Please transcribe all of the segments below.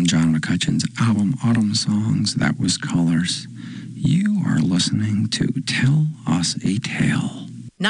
John McCutcheon's album Autumn Songs. That was Colors. You are listening to Tell Us a Tale.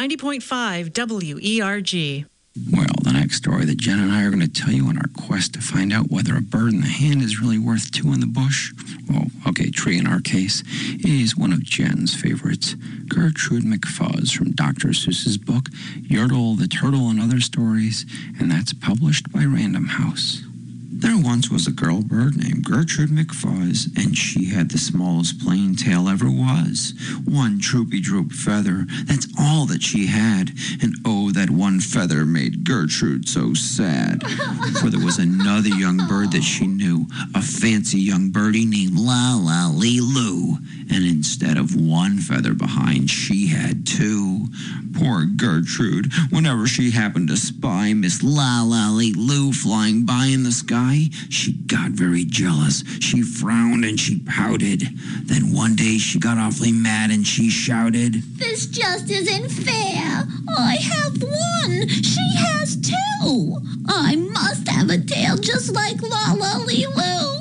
90.5 WERG. Well, the next story that Jen and I are going to tell you on our quest to find out whether a bird in the hand is really worth two in the bush, well, okay, tree in our case, is one of Jen's favorites, Gertrude McFuzz from Dr. Seuss's book, Yertle the Turtle and Other Stories, and that's published by Random House. There once was a girl bird named Gertrude McFuzz, and she had the smallest plain tail ever was. One droopy-droop feather, that's all that she had. And oh, that one feather made Gertrude so sad. For there was another young bird that she knew, a fancy young birdie named La-La-Lee-Loo. And instead of one feather behind, she had two. Poor Gertrude, whenever she happened to spy Miss La-La-Lee-Loo flying by in the sky, she got very jealous. She frowned and she pouted. Then one day she got awfully mad and she shouted, "This just isn't fair. I have one. She has two. I must have a tail just like La-La-Lee-Loo."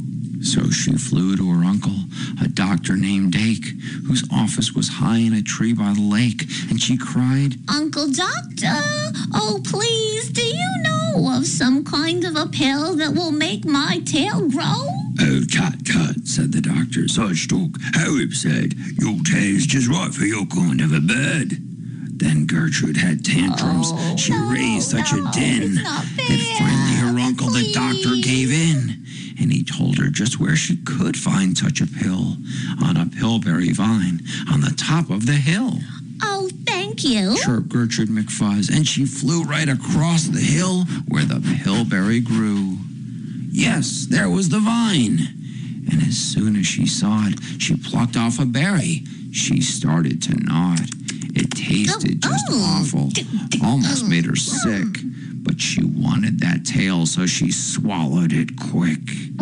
So she flew to her uncle, a doctor named Dake, whose office was high in a tree by the lake, and she cried, "Uncle Doctor, oh please, do you know of some kind of a pill that will make my tail grow?" "Oh, tut, said the doctor. "Such talk, how absurd. Your tail is just right for your kind of a bird." Then Gertrude had tantrums. She raised such a din that finally her uncle, the doctor, gave in. And he told her just where she could find such a pill, on a pillberry vine on the top of the hill. "Oh, thank you," chirped Gertrude McFuzz, and she flew right across the hill where the pillberry grew. Yes, there was the vine. And as soon as she saw it, she plucked off a berry. She started to gnaw it. It tasted just awful, almost made her sick. But she wanted that tail, so she swallowed it quick.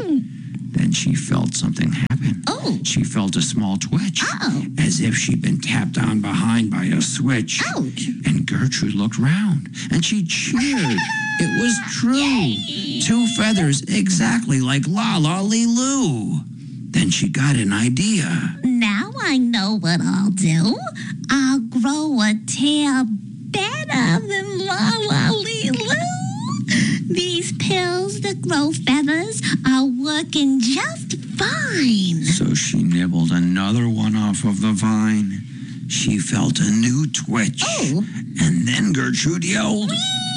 Then she felt something happen. She felt a small twitch, as if she'd been tapped on behind by a switch. Ouch. And Gertrude looked round, and she cheered. It was true. Yay. Two feathers, exactly like La-La-Lee-Loo. Then she got an idea. Now I know what I'll do. I'll grow a tail better than La-La-Lee-Loo. These pills that grow feathers are working just fine. So she nibbled another one off of the vine. She felt a new twitch. And then Gertrude yelled,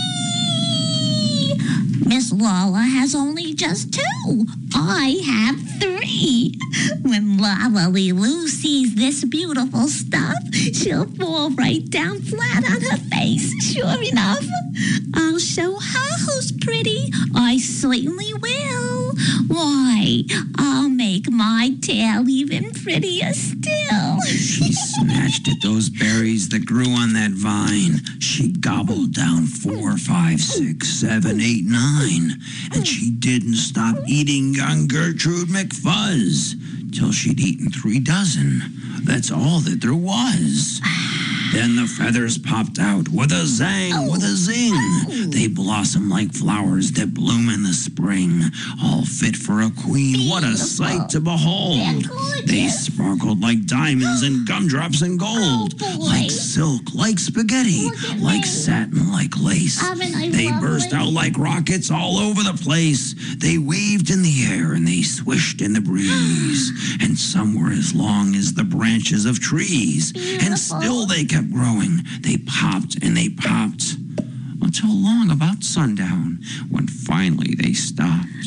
"Whee! Miss Lala has only just two. I have three. When La-La-Lee-Loo sees this beautiful stuff, she'll fall right down flat on her face. Sure enough, I'll show her who's pretty. I certainly will. Why, I'll make my tail even prettier still." She snatched at those berries that grew on that vine. She gobbled down 4, 5, 6, 7, 8, 9. And she didn't stop eating young Gertrude McFuzz till she'd eaten 3 dozen. That's all that there was. Then the feathers popped out with a zang, with a zing. They blossom like flowers that bloom in the spring, all fit for a queen. What a sight to behold. They sparkled like diamonds and gumdrops and gold, like silk, like spaghetti, like satin, like lace. They burst out like rockets all over the place. They waved in the air and they swished in the breeze. And some were as long as the branches of trees. And still they kept growing. They popped and they popped until long about sundown, when finally they stopped.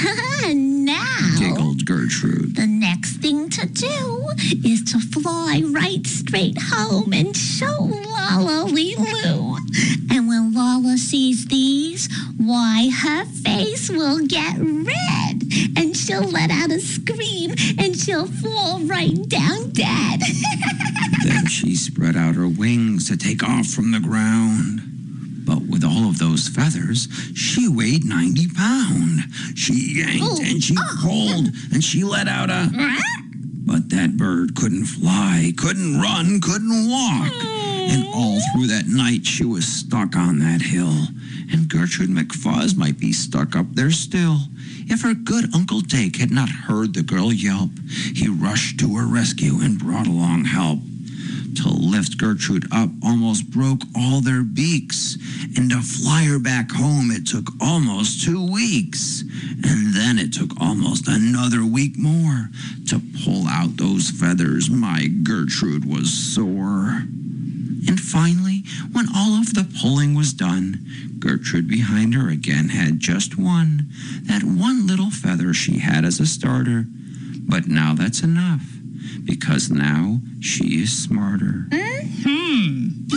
Now, Giggled Gertrude. the next thing to do is to fly right straight home and show La-La-Lee-Loo. And when Lala sees these, why, her face will get red. And she'll let out a scream and she'll fall right down dead. Then she spread out her wings to take off from the ground. But with all of those feathers, she weighed 90 pounds. She yanked and she pulled and she let out a... But that bird couldn't fly, couldn't run, couldn't walk. And all through that night, she was stuck on that hill. and Gertrude McFuzz might be stuck up there still. If her good Uncle Dake had not heard the girl yelp, he rushed to her rescue and brought along help. To lift Gertrude up almost broke all their beaks, and to fly her back home it took almost 2 weeks. And then it took almost another week more. To pull out those feathers, my Gertrude was sore. And finally, when all of the pulling was done, Gertrude behind her again had just one, that one little feather she had as a starter. But now that's enough, because now she is smarter.